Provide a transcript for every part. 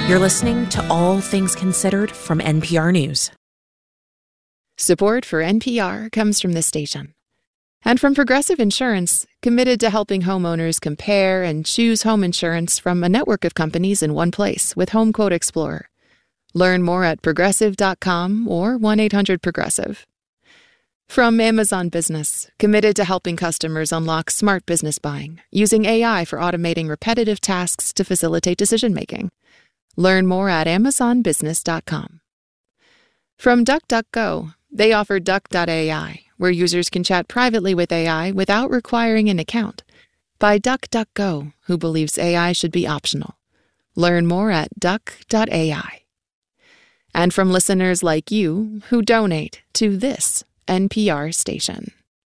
You're listening to All Things Considered from NPR News. Support for NPR comes from this station. And from Progressive Insurance, committed to helping homeowners compare and choose home insurance from a network of companies in one place with Home Quote Explorer. Learn more at progressive.com or 1-800-PROGRESSIVE. From Amazon Business, committed to helping customers unlock smart business buying, using AI for automating repetitive tasks to facilitate decision-making. Learn more at amazonbusiness.com. From DuckDuckGo, they offer Duck.ai, where users can chat privately with AI without requiring an account. By DuckDuckGo, who believes AI should be optional. Learn more at Duck.ai. And from listeners like you who donate to this NPR station.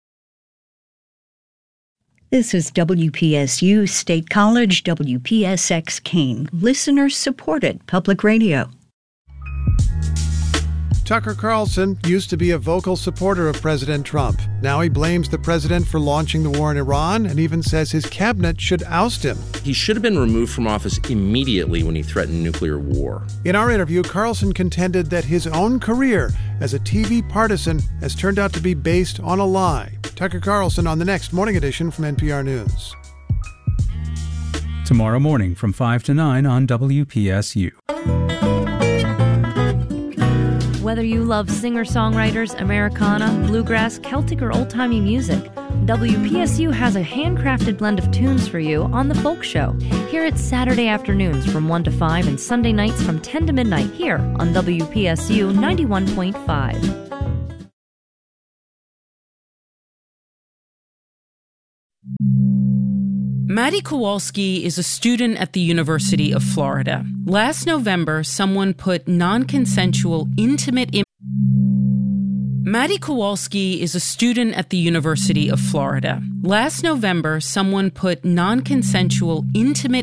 This is WPSU State College, WPSX Keene, listener-supported public radio. Tucker Carlson used to be a vocal supporter of President Trump. Now he blames the president for launching the war in Iran and even says his cabinet should oust him. He should have been removed from office immediately when he threatened nuclear war. In our interview, Carlson contended that his own career as a TV partisan has turned out to be based on a lie. Tucker Carlson on the next Morning Edition from NPR News. Tomorrow morning from 5 to 9 on WPSU. Whether you love singer-songwriters, Americana, bluegrass, Celtic, or old-timey music, WPSU has a handcrafted blend of tunes for you on The Folk Show. Hear it Saturday afternoons from 1 to 5 and Sunday nights from 10 to midnight here on WPSU 91.5. Maddie Kowalski is a student at the University of Florida. Last November, someone put non-consensual intimate Maddie Kowalski is a student at the University of Florida. Last November, someone put non-consensual intimate